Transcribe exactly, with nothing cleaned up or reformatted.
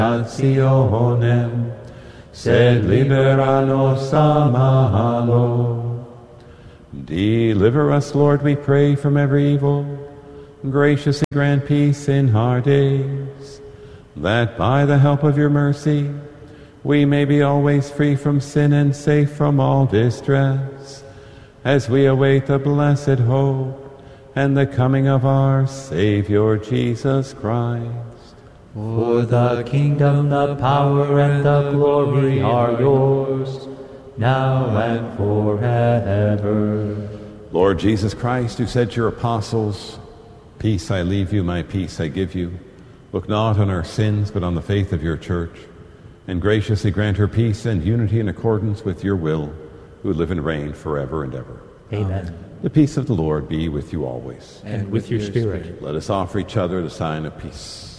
Nationem, sed libera nos a malo. Deliver us, Lord, we pray, from every evil. Graciously grant peace in our days, that by the help of your mercy we may be always free from sin and safe from all distress, as we await the blessed hope and the coming of our Savior Jesus Christ. For the kingdom, the power, and the glory are yours, now and forever. Lord Jesus Christ, who said to your apostles, "Peace I leave you, my peace I give you," look not on our sins, but on the faith of your church, and graciously grant her peace and unity in accordance with your will, who live and reign forever and ever. Amen. The peace of the Lord be with you always. And with your spirit. Let us offer each other the sign of peace.